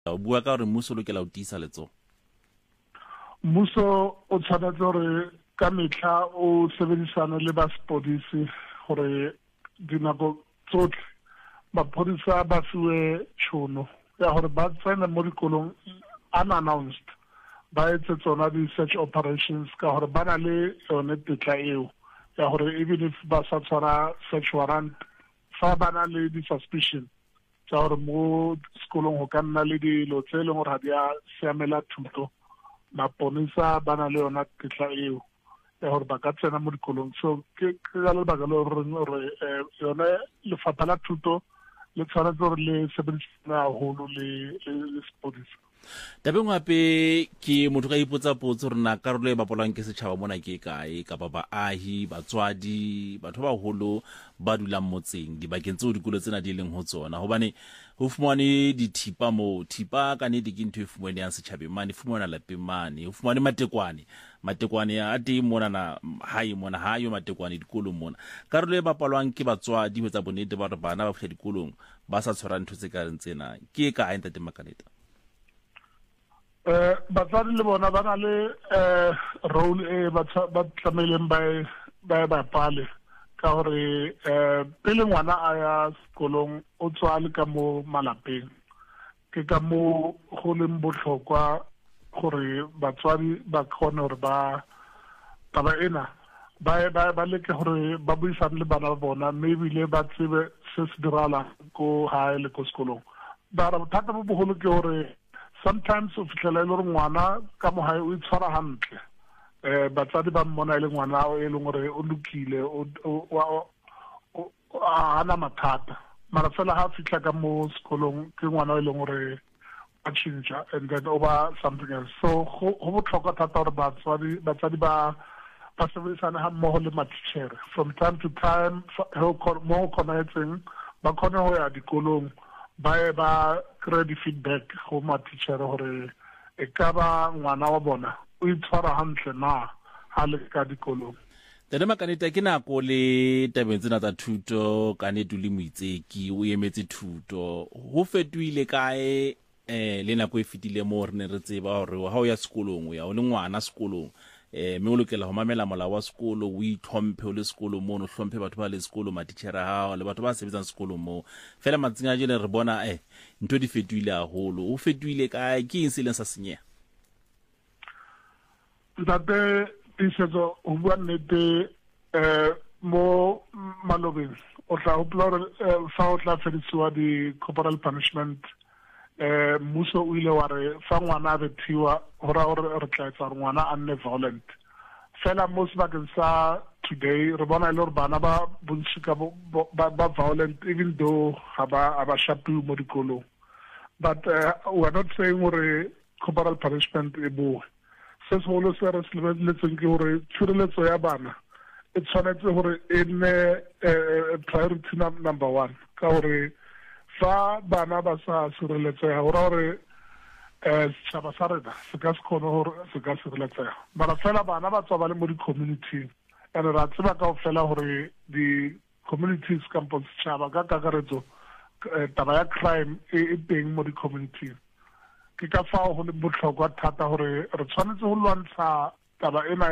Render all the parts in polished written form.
o bua ka gore mmuso o lokela o tiisa letso. Mmuso o tshwanetse gore ka metlha o sebedisane le ba sepodisi gore dinako tsotlhe maphodisa ba fiwe tšhono ya gore ba tsene mo dikolong unannounced ba etse tsona di-search operations ka gore ba na le yone tetla eo ya gore even if ba sa tshwara search warrant fa ba na le di-suspicion tsa gore mo sekolong go ka nna le dilo tse e leng gore ga di a siamela thuto maponisa ba na le yona tetla eo ya gore ba ka tsena mo dikolong. So ke ka lebaka le gore yone lefapha la thuto le tshwanetse gore le sebedisana haholo le sepodisi. Tabeng gape ke motho ka ipotsa potso gore na karolo e bapalwang ke setšhaba mona ke kae kapa baahi batswadi batho ba bagolo ba dulang motseng dibakeng tseo dikolo tsena di leng ho tsona gobane go fumane dithipa mo thipa ka nnete ke ntho e fumanang setšhabeng mane fumana lapeng mane go fumane matekwane a teng mona na hae mona ha yo matekwane dikolong mona karolo e bapalwang ke batswadi ho tsa bonnete ba re bana ba fihla dikolong ba sa tshwara ntho tse ka reng tsena ke kae ntate Makaneta? Batswadi le bona ba na le role e ba tlameileng ba bapale ka gore pele ngwana a ya sekolong o tswa le ka mo malapeng ke ka mo go leng botlhokwa gore batswadi ba kgone gore ba taba ena ba leke gore ba buisane le bana ba bona mme ebile ba tsebe se se diragalang ko gae le ko sekolong. Bothata bo bogolo ke gore sometimes o fitlhela e le gore ngwana ka mo gae o itshwara gantle batsadi ba mmona e le ngwana e leng gore o lokile a na mathata mara fela ga fitlha ka mo sekolong ke ngwana e leng gore a change and then over something else. So go botlhokwa thata gore batsadi ba sebedisane ga mmogo le matitšhere from time to time mo go kgonaetseng ba kgone go ya dikolong ba kry di-feedback go matitšhere gore e ka ba ngwana wa bona o itshwara gantle na ga le ka dikolong. Tate Makaneta ke nako le tabeng tsena tsa thuto ka nnete le moitseki o emetse thuto go fetoile kae le nako e fetile mo re ne re tseba gore ga o ya sekolong o ya o le ngwana sekolong mme o lokela go mamela molao wa sekolo o itlhomphe o le sekolo mo o hlomphe batho ba le sekolo matitšhere a gago le batho ba sebetsang sekolong mo fela matsing a jele re bona ntho di fetoile haholo o fetoile kae ke eng se leng sa senyega? Ntate Tisetso o bua nnete mo malobeng o tla gopola gore fa o tla fedisiwa di-corporal punishment mmuso o ile wa re fa ngwana a bethiwa go raya gore re tla etsa gore ngwana a nne violent fela mo sebakeng sa today re bona e le gore bana ba bontsi ka ba violent even though ga ba shapiwe mo dikolong but we are not saying gore corporal punishment e boe se segolo se re se lebeletseng ke gore tshireletso ya bana e tshwanetse gore e nne priority number 1 ka gore fa bana ba sa sireletsega go ra gore setšhaba sa rena se ka se kgone gore se ka sireletsega mara fela bana ba tswa ba le mo di-community and ra tseba kao fela gore di-communities kampo setšhaba ka kakaretso taba ya crime e teng mo di-community ke ka fao go le botlhokwa thata gore re tshwanetse go lwantsha taba ena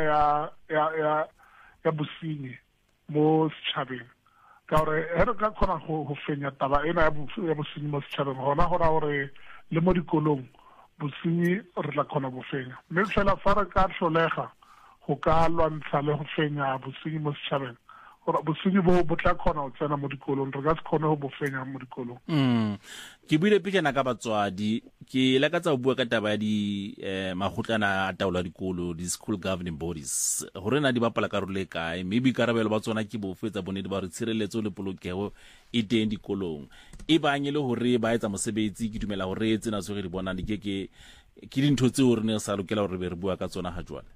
ya bosenyi mo setšhabeng ka gore ge re ka kgona go fenya taba ena ya bosenyi mo setšhabeng gona go raya gore le mo dikolong bosenyi re tla kgona go fenya mme fela fa re ka tlholega go ka lwantsha le go fenya bosenyi mo setšhabeng gore bosenyi bo tla kgona go tsena mo dikolong re ka se kgone go bo fenya mo dikolong. Ke buile pejana ka batswadi ke lakatsa go bua ka taba ya magotlana a taolo a dikolo di-school governing bodies gore na di bapala karolo e kae maybe karabelo ba tsona ke bofe tsa bonnete ba re tshireletso le polokego e teng dikolong e bang e le gore ba etsa mosebetsi ke dumela gore tsena tsoge di bonang ke dintho tseo re ne re sa lokela gore be re bua ka tsona ga jwale?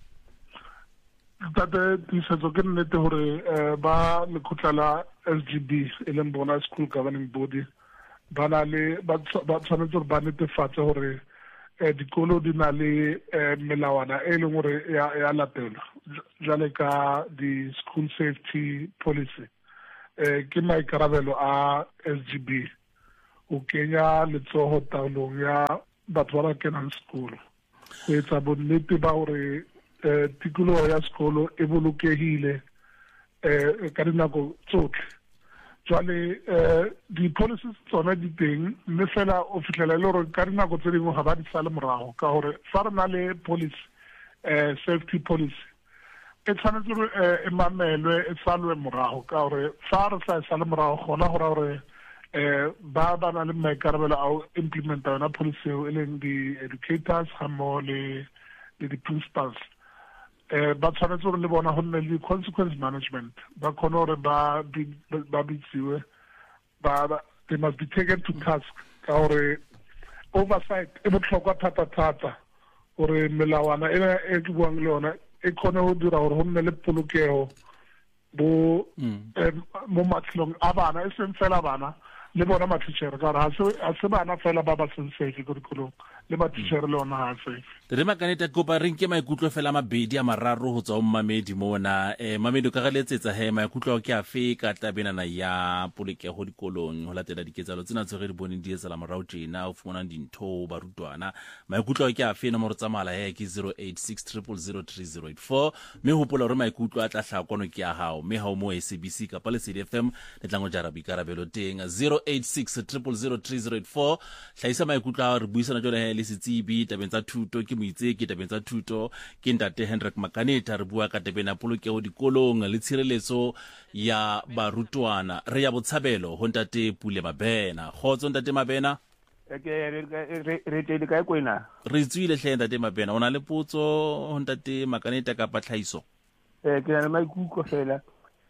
Tate Tisetso ke nnete gore ba lekgotla la SGB e leng bona school governing body ba tshwanetse gore ba netefatse gore dikolo di na le melawana e leng gore ya latelwa jale ka di-school safety policy ke maikarabelo a SGB o kenya letsogo taolong ya batho ba ba kenang sekolo go etsa bonnete ba gore tikologo ya sekolo e bolokegile ka dinako tsotlhe. Jwale di-policies tsone di teng, mme fela o fitlhela e le gore ka dinako tse dingwe ga ba di sale morago, ka gore fa re na le policy, safety policy, e tshwanetse gore e mamelwe e salwe morago, ka gore fa re sa e sale morago gona gore ba na le maikarabelo a o implementa yona policy eo, e leng di-educators ga mmogo le di-principals. Ba tshwanetse gore le bona go nne le consequence management, ba kgone gore ba bitsiwe, they must be taken to task, ka gore oversight e botlhokwa thata gore melawana e ke buang le yona e kgone go dira gore go nne le polokego mo matshelong a bana, e seng fela bana le bona matitšhere, ka gore ga se bana fela ba seng safe ko dikolong, le matitšhere le ona ga safe. Re makaneta kopa re nke maikutlo fela mabedi a mararo go tswa mmamedi mona. Mamedi o ka ga letsetsa maikutlo ke a fe ka tabenana ya polokego dikolong go latela diketsalo tsena tse re di boneng di etsala morao tjena o fumanang dintho barutwana, maikutlo ke a fe? Nomoro tsa mala ke 0860003084, mme hopola gore maikutlo a tla hlakono ke a hao, mme ha o mo SABC kapa le CDFM le tlango jara bikarabelo teng 0860003084. hlaisa maikutlo a re buisana jole le setsebi tabeng tsa thuto, ke moitse ke tabeng tsa thuto ke ntate Hendrik Makaneta, re bua ka tabeng ya polokego dikolong le tshireletso ya barutwana. Re ya botshabelo ho ntate Pule Mabena. Khotso ntate Mabena. Re tedi kae kwena? Re tswile hle ntate Mabena, ona le potso ho ntate Makaneta ka patlhaiso? Ke na le maikutlo fela.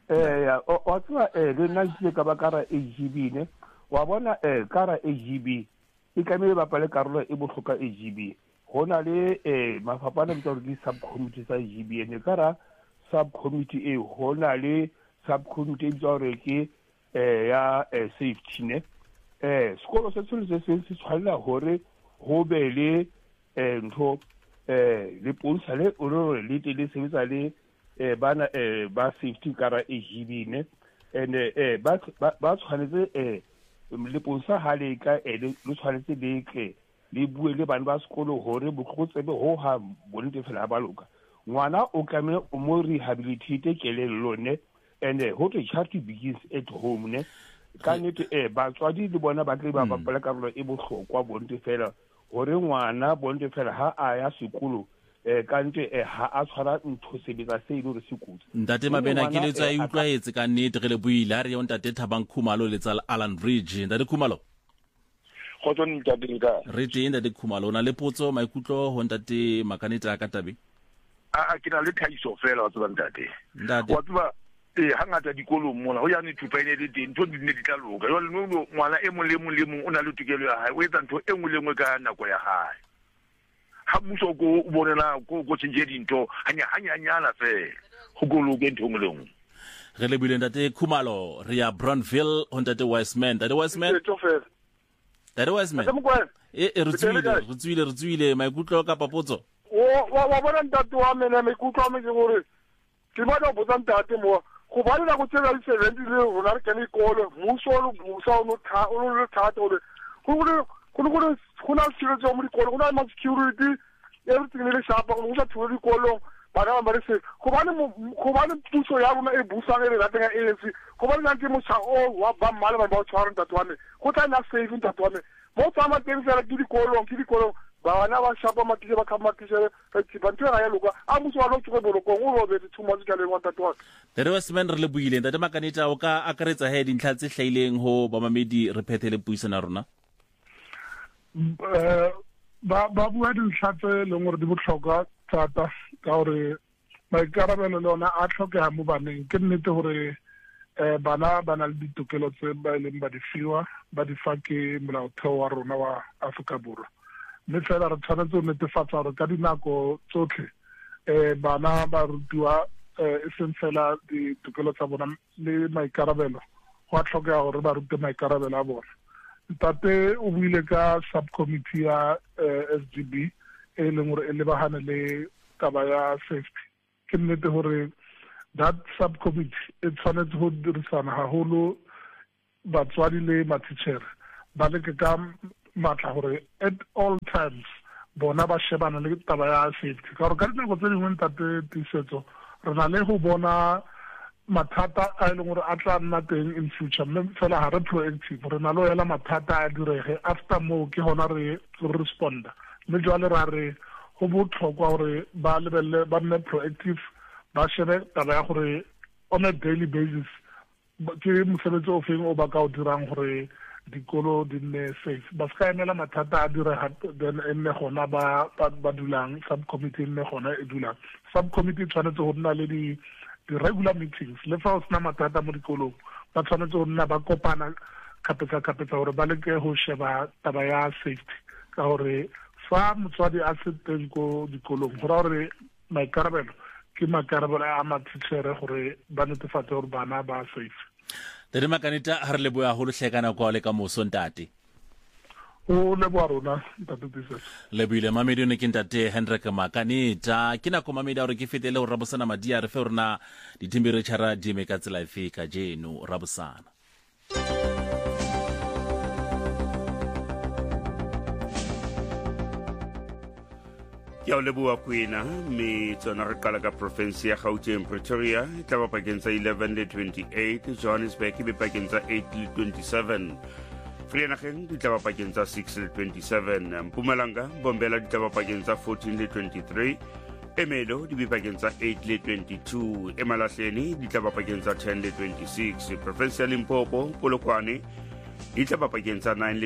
Wa tswa le nna ke ka bakara AGB ne. Wa bona kara AGB e kamele bapale karolo e botlhokwa AGB. Hona le mafapana bitsa gore di subcommittee tsa AGB, ne kara subcommittee e hona le subcommittee e bitsa gore ke ya safety ne. Sekolo se tshwanela gore go be le ntho le ponsa le le sebetsa le bana ba safety kara AGB ne, and ba tshwanetse le ponsa ha le ka le tshwanetse le ke le bue le bana ba sekolo gore botlhotsebe ho ha bonete fela ba loka. Ngwana o kame o mo rehabilitate kelello ne, and ho to charity begins at home ne. Ka nnete batswadi le bona ba tle ba bapala karolo e bohlokwa bonte fela gore ngwana bonte fela ha a ya sekolo ka nnete ha a tshwara ntho sebetsa se ile re sekutse. Ntate Mabena ke letsa e utlwaetse ka nnete re le buile ha re yo ntate Thabang Khumalo le tsa Allan Bridge. Ntate Khumalo khotso ntate ka re teng ntate Khumalo, na le potso maikutlo ho ntate Makaneta ka tabe? Ke na le thaiso fela wa tsaba ntate wa tsaba hangata dikolong mona ho ya ne thupaine le teng ntho di ne di tla loka. Jwale no ngwana e mong le mong o na le tokelo ya hae, o etsa ntho e nngwe le nngwe ka nako ya hae. Ha mmuso ko bonela ko tshentse dintho hanyanyana fela go koloke ntho nngwe le nngwe. Re le buile ntate Khumalo, re ya Brownville ho ntate Wiseman. Ntate Wiseman re tswile maikutlo ka papotso. Wa bona ntate wa mena maikutlo a me ke gore ke ba do botsa ntate mo go ba le go tsela di 70 le rona re kene ikolo mmuso o busa o no thata gore go na tshireletso mo dikolo, go na ma security everything le shapa go sa thule dikolo bana ba re se go ba le puso ya rona e busa le rateng ya ANC go ba le ntle mo sa o wa ba mmala ba ba tshwara ntate wa me go tla na safe ntate wa me mo tsama teng fela ke dikolo bana ba shapa makise ba khamakise re tshibantse ga ya loka a mmuso wa lo tsoge bolokong o be tshuma tsa le wa ntate wa. There was man re le buile ntate Makaneta o ka akaretsa he dintlha tse hlaileng ho ba mamedi re phethele puisana rona? Ba bua dintlha tse leng gore di botlhokwa thata ka gore maikarabelo le ona a tlhokega mo baneng. Ke nnete gore bana ba na le ditokelo tse ba ileng ba di fiwa ba di fa ke molaotheo wa rona wa Afrika Borwa, mme fela re tshwanetse go netefatsa gore ka dinako tsotlhe bana ba rutiwa e seng fela ditokelo tsa bona le maikarabelo go a tlhokega gore ba rute maikarabelo a bona. Ntate o buile ka subcommittee ya SGB e leng gore e lebagane le taba ya safety. Ke nnete gore that subcommittee e tshwanetse go dirisana haholo batswadi le matitšhere ba leke ka matla gore at all times bona ba shebana le taba ya safety ka gore ka dinako tse dingwe ntate Tiisetso re na le go bona mathata a leng gore a tla nna teng in future mme fela ha re proactive re na lo yela mathata a direge after mo ke hona re responda mme jwale ra re go botlhokwa gore ba lebelle ba nne proactive ba shebe taba ya gore on a daily basis ke mosebetsi o feng o ba ka o dirang gore dikolo di nne safe ba ska emela mathata a dire then enne gona ba dulang subcommittee enne gona e dulang subcommittee tshwanetse go nna le di regular meetings le fa o sena mathata mo dikolong ba tshwanetse go nna ba kopana kapetsa gore ba leke go sheba taba ya safety ka gore fa motswadi a se teng ko dikolong gore maikarabelo ke maikarabelo a matitšhere gore ba netefatse gore bana ba safe Tere Makaneta ha re leboya go lehlekana kwa le ka moso ntate. O leboa rona ntate Tiisetso. Lebile mamedi ne ke ntate Hendrik Makaneta ke na ko mamedi a re ke fetele go rabosana madia re fe rona di temperature di me ka tsela efe ka jeno rabosana. Ya o leboa kwena me tsona re qala ka province ya Gauteng Pretoria e tla ba pakeng tsa 11 le 28 Johannesburg e be pakeng tsa 8 le 27 Vereeniging di tla ba pakeng tsa 6 le 27 Mpumalanga Bombela di tla ba pakeng tsa 14 le 23 Emelo di be pakeng tsa 8 le 22 Emalahleni di tla ba pakeng tsa 10 le 26 Province ya Limpopo Polokwane di tla ba pakeng tsa 9 le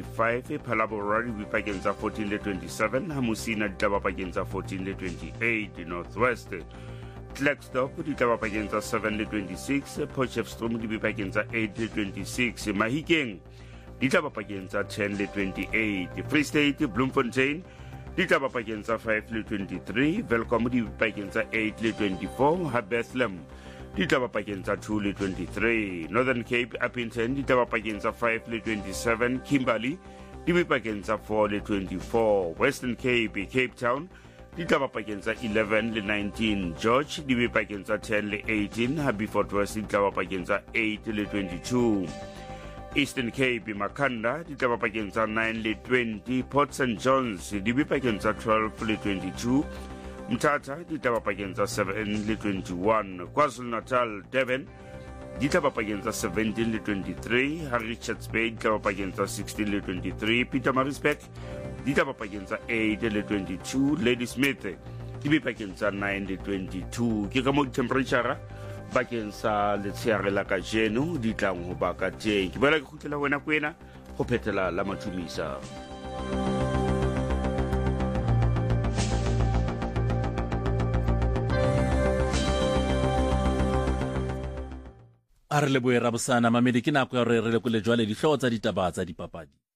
25 Phalaborwa di be pakeng tsa 14 le 27 Hamusina di tla ba pakeng tsa 14 le 28 Northwest Klerksdorp di tla ba pakeng tsa 7 le 26 Potchefstroom di be pakeng tsa 8 le 26 Mahikeng di tla ba pakeng tsa 10 le 28 Free State Bloemfontein di tla ba pakeng tsa 5 le 23 Welkom di be pakeng tsa 8 le 24 Bethlehem di tla ba pakeng tsa 2 le 23 Northern Cape Appington di tla ba pakeng tsa 5 le 27 Kimberley di be pakeng tsa 4 le 24 Western Cape Cape Town di tla ba pakeng tsa 11 le 19 George di be pakeng tsa 10 le 18 Habyford West di tla ba pakeng tsa 8 le 22 Eastern Cape Makhanda di tla ba pakeng tsa 9 le 20 Port St John's di be pakeng tsa 12 le 22 Mthatha di tla ba pakeng tsa 7 le 21 KwaZulu-Natal Durban di tla ba pakeng tsa 17 le 23 Richards Bay di tla ba pakeng tsa 16 le 23 Pietermaritzburg di tla ba pakeng tsa 8 le 22 Ladysmith di be pakeng tsa 9 le 22 ke ka mo temperature bakeng sa letshehare la ka jeno di tlang ho ba ka teng ke boela ke khutlela wena kwena go phethela la mathumisa a re leboe rabosana mamedi ke nako ya re le kole jwale dihlogo tsa ditaba tsa dipapadi